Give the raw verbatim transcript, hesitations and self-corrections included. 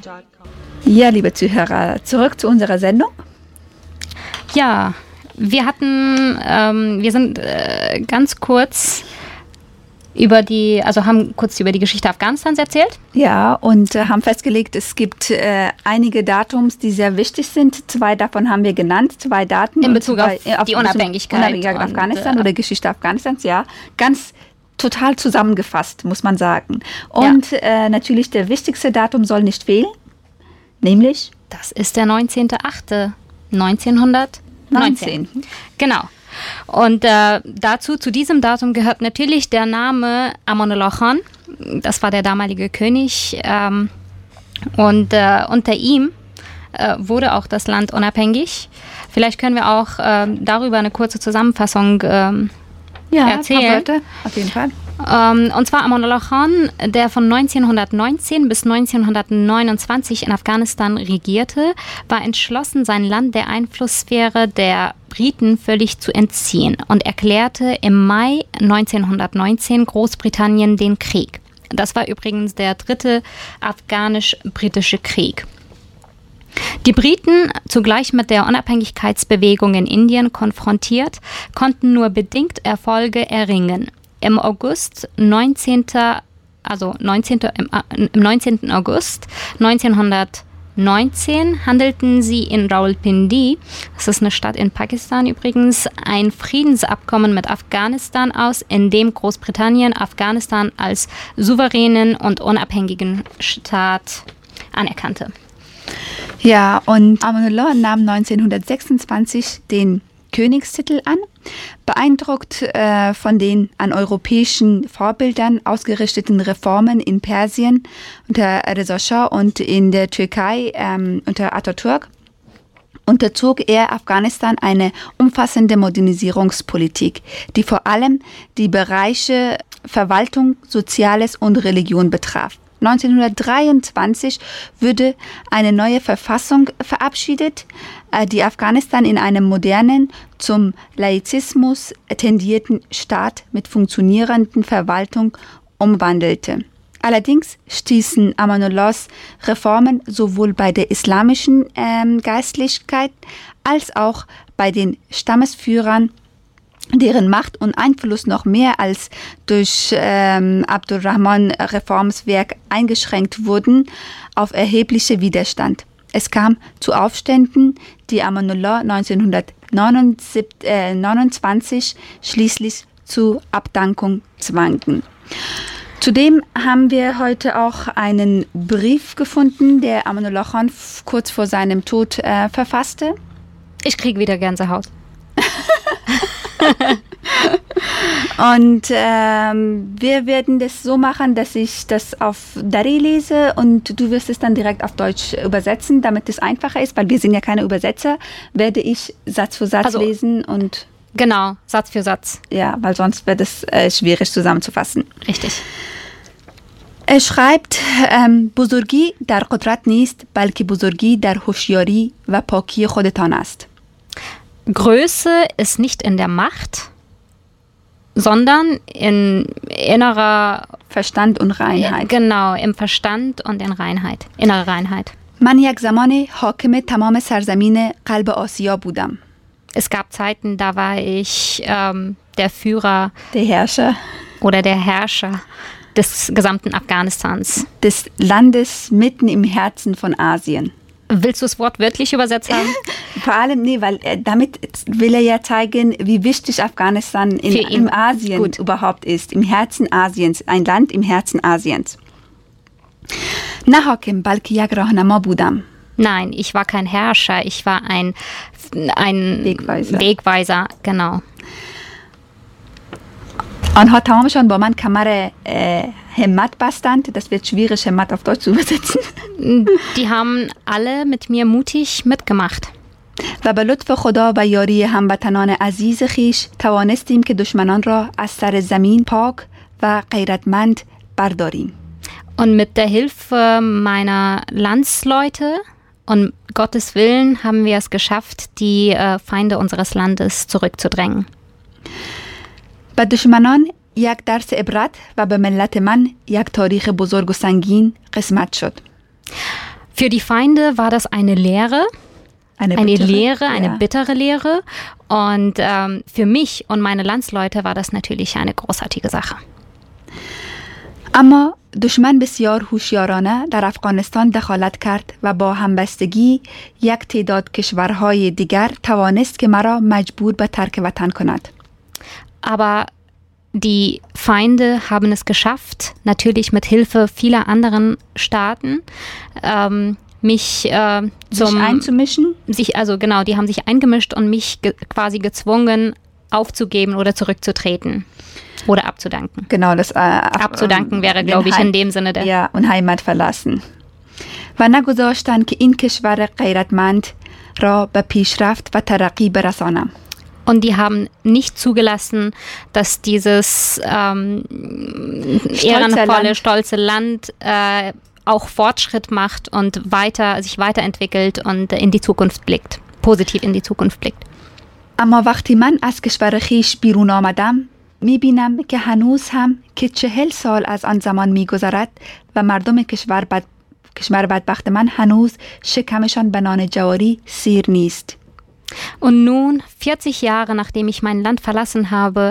Ja, liebe Zuhörer, zurück zu unserer Sendung. Ja, wir hatten, ähm, wir sind äh, ganz kurz über die, also haben kurz über die Geschichte Afghanistans erzählt. Ja, und äh, haben festgelegt, es gibt äh, einige Datums, die sehr wichtig sind. Zwei davon haben wir genannt, zwei Daten. In Bezug zwei, auf äh, auf die Unabhängigkeit. Unabhängigkeit und, Afghanistan äh, oder Geschichte Afghanistans, ja. Ganz total zusammengefasst, muss man sagen. Und ja. äh, natürlich der wichtigste Datum soll nicht fehlen, nämlich? Das ist der neunzehnter achter neunzehnhundertneunzehn. Genau. Und äh, dazu, zu diesem Datum gehört natürlich der Name Amanullah Khan. Das war der damalige König. Ähm, und äh, unter ihm äh, wurde auch das Land unabhängig. Vielleicht können wir auch äh, darüber eine kurze Zusammenfassung ähm, ja, erzählen. Wörter, auf jeden Fall. Ähm, und zwar Amanullah Khan, der von neunzehnhundertneunzehn bis neunzehnhundertneunundzwanzig in Afghanistan regierte, war entschlossen, sein Land der Einflusssphäre der Briten völlig zu entziehen und erklärte im Mai neunzehnhundertneunzehn Großbritannien den Krieg. Das war übrigens der dritte afghanisch-britische Krieg. Die Briten, zugleich mit der Unabhängigkeitsbewegung in Indien konfrontiert, konnten nur bedingt Erfolge erringen. Im August neunzehnten also neunzehnten im, im neunzehnten August neunzehnhundertneunzehn handelten sie in Rawalpindi, das ist eine Stadt in Pakistan übrigens, ein Friedensabkommen mit Afghanistan aus, in dem Großbritannien Afghanistan als souveränen und unabhängigen Staat anerkannte. Ja, und Amanullah nahm neunzehnhundertsechsundzwanzig den Königstitel an, beeindruckt äh, von den an europäischen Vorbildern ausgerichteten Reformen in Persien unter Reza Schah und in der Türkei ähm, unter Atatürk, unterzog er Afghanistan eine umfassende Modernisierungspolitik, die vor allem die Bereiche Verwaltung, Soziales und Religion betraf. neunzehnhundertdreiundzwanzig wurde eine neue Verfassung verabschiedet, die Afghanistan in einem modernen, zum Laizismus tendierten Staat mit funktionierenden Verwaltung umwandelte. Allerdings stießen Amanullahs Reformen sowohl bei der islamischen ähm, Geistlichkeit als auch bei den Stammesführern, deren Macht und Einfluss noch mehr als durch ähm, Abdurrahman Reformswerk eingeschränkt wurden, auf erhebliche Widerstand. Es kam zu Aufständen, die Amanullah neunzehnhundertneunundzwanzig schließlich zur Abdankung zwangen. Zudem haben wir heute auch einen Brief gefunden, der Amanullah Khan f- kurz vor seinem Tod äh, verfasste. Ich kriege wieder Gänsehaut. Und ähm, wir werden das so machen, dass ich das auf Dari lese und du wirst es dann direkt auf Deutsch übersetzen, damit es einfacher ist, weil wir sind ja keine Übersetzer, werde ich Satz für Satz also, lesen und... Genau, Satz für Satz. Ja, weil sonst wird es äh, schwierig zusammenzufassen. Richtig. Er schreibt, ähm, بزرگی در قدرت نیست، بلکه بزرگی در هوشیاری و پاکی خودتان است. Größe ist nicht in der Macht, sondern in innerer Verstand und Reinheit. Genau, im Verstand und in Reinheit, innere Reinheit. من یک زمان حاکم تمام سرزمین قلب آسیا بودم. Es gab Zeiten, da war ich ähm, der Führer, der Herrscher oder der Herrscher des gesamten Afghanistans. Des Landes mitten im Herzen von Asien. Willst du das Wort wörtlich übersetzt haben? Vor allem, nee, weil äh, damit will er ja zeigen, wie wichtig Afghanistan in, in Asien Gut. überhaupt ist. Im Herzen Asiens, ein Land im Herzen Asiens. Na Hakim, balki yak rahnama budam. Nein, ich war kein Herrscher, ich war ein, ein Wegweiser. Wegweiser, genau. آنها تمامشان با من کمر همت بستند. Das wird schwierig, همت auf Deutsch zu übersetzen. Die haben alle mit mir mutig mitgemacht. و به لطف خدا و یاری هموطنان عزیز خیش توانستیم که دشمنان را از سر زمین پاک و غیرتمند برداریم. Und mit der Hilfe meiner Landsleute und Gottes Willen haben wir es geschafft, die äh, Feinde unseres Landes zurückzudrängen. به دشمنان یک درس عبرت و به ملت من یک تاریخ بزرگ و سنگین قسمت شد. Für die Feinde war das eine Lehre. Eine, eine bittere, Lehre, eine ja. bittere Lehre. Und ähm, für mich und meine Landsleute war das natürlich eine großartige Sache. اما دشمن بسیار هوشیارانه در افغانستان دخالت کرد و با همبستگی یک تعداد کشورهای دیگر توانست که مرا مجبور به ترک وطن کند. Aber die Feinde haben es geschafft, natürlich mit Hilfe vieler anderen Staaten, ähm, mich äh, zum sich einzumischen. Sich, also genau, die haben sich eingemischt und mich ge- quasi gezwungen, aufzugeben oder zurückzutreten oder abzudanken. Genau, das äh, abzudanken wäre, glaube ich, in dem Sinne der. Ja, und Heimat verlassen. و نگذاشتند که این کشور غیرتمند را به پیشرفت و ترقی برسانم. Und die haben nicht zugelassen, dass dieses ähm, ehrenvolle, Land. stolze Land äh, auch Fortschritt macht und weiter, sich weiterentwickelt und in die Zukunft blickt, positiv in die Zukunft blickt. اما وقتی من از کشور خیش بیرون آمدم میبینم که هنوز هم که چهل سال از آن زمان میگذرد و مردم کشور بد... کشور بدبخت من هنوز شکمشان به نان جواری سیر نیست. Und nun, vierzig Jahre nachdem ich mein Land verlassen habe,